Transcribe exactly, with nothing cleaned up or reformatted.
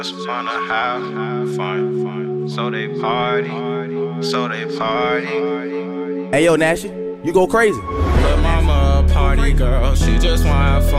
Just wanna have fun, so they party, so they party. Hey yo, Nash, you go crazy. But mama a party girl, she just wanna have fun.